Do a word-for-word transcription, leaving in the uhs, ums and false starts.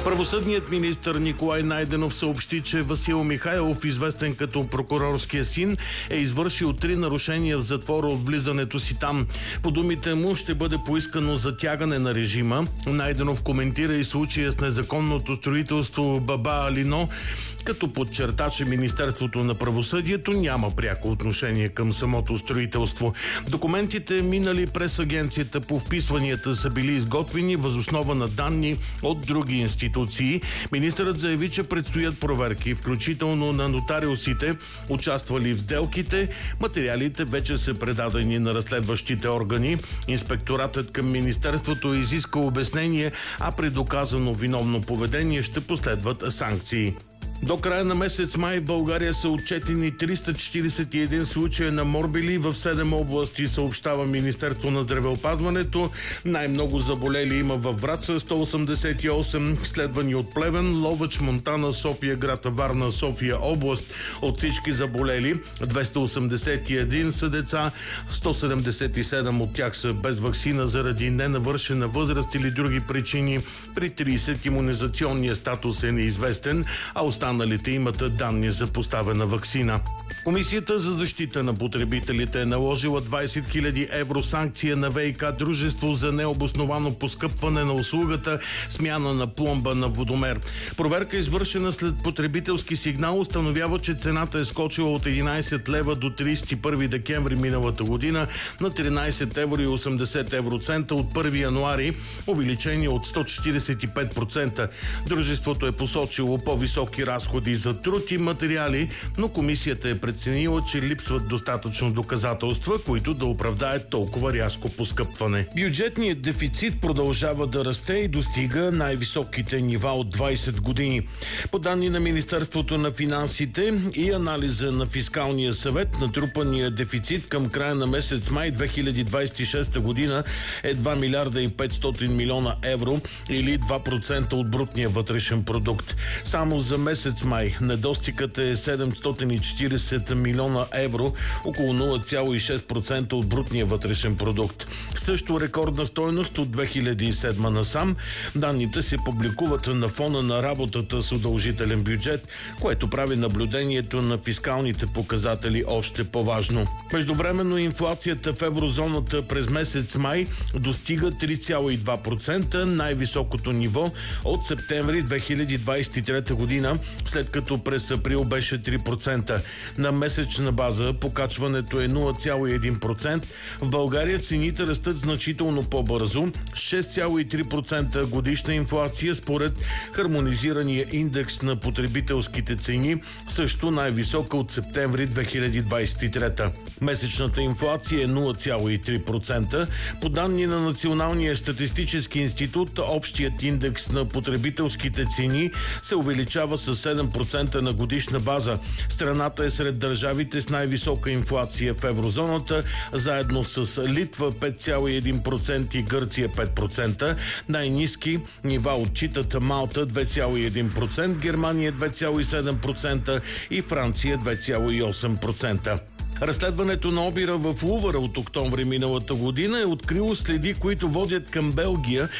Правосъдният министър Николай Найденов съобщи, че Васил Михайлов, известен като прокурорския син, е извършил три нарушения в затвора от влизането си там. По думите му ще бъде поискано затягане на режима. Найденов коментира и случая с незаконното строителство в Баба Алино, като подчерта, че Министерството на правосъдието няма пряко отношение към самото строителство. Документите, минали през агенцията по вписванията, са били изготвени въз основа на данни от други институции. Министърът заяви, че предстоят проверки, включително на нотариусите, участвали в сделките. Материалите вече са предадени на разследващите органи. Инспекторатът към Министерството изиска обяснение, а при доказано виновно поведение ще последват санкции. До края на месец май в България са отчетени триста четиридесет и един случая на морбили в седем области, съобщава Министерство на здравеопазването. Най-много заболели има във Враца – сто осемдесет и осем, следвани от Плевен, Ловеч, Монтана, София град, Варна, София област. От всички заболели двеста осемдесет и един са деца, сто седемдесет и седем от тях са без ваксина заради ненавършена възраст или други причини. При тридесет имунизационният статус е неизвестен, а останалите имат данни за поставена ваксина. Комисията за защита на потребителите е наложила двадесет хиляди евро санкция на ВиК дружество за необосновано поскъпване на услугата смяна на пломба на водомер. Проверка, извършена след потребителски сигнал, установява, че цената е скочила от единадесет лева до тридесет и първи декември миналата година на тринадесет евро и осемдесет евроцента от първи януари, увеличение от сто четиридесет и пет процента. Дружеството е посочило по-високи разходи за труд и материали, но комисията е преценила, че липсват достатъчно доказателства, които да оправдаят толкова рязко поскъпване. Бюджетният дефицит продължава да расте и достига най-високите нива от двадесет години. По данни на Министерството на финансите и анализа на Фискалния съвет, натрупания дефицит към края на месец май две хиляди двадесет и шеста година е два милиарда и петстотин милиона евро или два процента от брутния вътрешен продукт. Само за месец май недостигът е седемстотин и четиридесет милиона евро, около нула цяло и шест процента от брутния вътрешен продукт. Също рекордна стойност от две хиляди и седма насам. Данните се публикуват на фона на работата с удължителен бюджет, което прави наблюдението на фискалните показатели още по-важно. Междувременно инфлацията в еврозоната през месец май достига три цяло и две процента, най-високото ниво от септември две хиляди двадесет и трета година, след като през април беше три процента. На месечна база покачването е нула цяло и един процента. В България цените растат значително по-бързо, шест цяло и три процента годишна инфлация според хармонизирания индекс на потребителските цени, също най-висока от септември две хиляди двадесет и трета. Месечната инфлация е нула цяло и три процента. По данни на Националния статистически институт, общият индекс на потребителските цени се увеличава с седем процента на годишна база. Страната е сред държавите с най-висока инфлация в еврозоната, заедно с Литва пет цяло и един процента и Гърция пет процента. Най-ниски нива отчитат Малта две цяло и един процента, Германия две цяло и седем процента и Франция две цяло и осем процента. Разследването на обира в Лувъра от октомври миналата година е открило следи, които водят към Белгия